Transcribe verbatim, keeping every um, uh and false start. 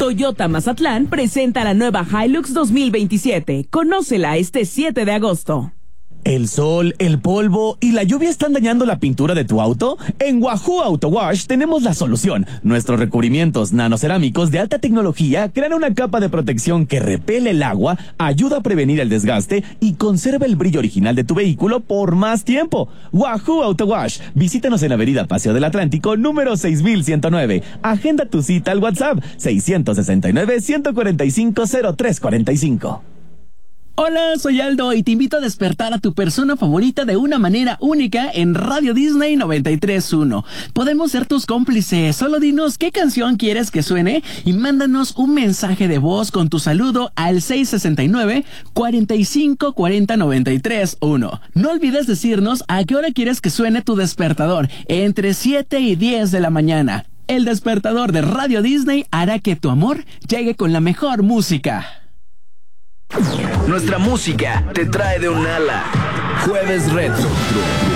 Toyota Mazatlán presenta la nueva Hilux dos mil veintisiete. Conócela este siete de agosto. ¿El sol, el polvo y la lluvia están dañando la pintura de tu auto? En Wahoo Auto Wash tenemos la solución. Nuestros recubrimientos nanocerámicos de alta tecnología crean una capa de protección que repele el agua, ayuda a prevenir el desgaste y conserva el brillo original de tu vehículo por más tiempo. Wahoo Auto Wash. Visítanos en Avenida Paseo del Atlántico, número seis mil ciento nueve. Agenda tu cita al WhatsApp seis seis nueve, uno cuatro cinco, cero tres cuatro cinco. Hola, soy Aldo y te invito a despertar a tu persona favorita de una manera única en Radio Disney noventa y tres punto uno. Podemos ser tus cómplices, solo dinos qué canción quieres que suene y mándanos un mensaje de voz con tu saludo al seis seis nueve, cuatro cinco cuatro cero, nueve tres uno. No olvides decirnos a qué hora quieres que suene tu despertador, entre siete y diez de la mañana. El despertador de Radio Disney hará que tu amor llegue con la mejor música. Nuestra música te trae de un ala. Jueves Retro.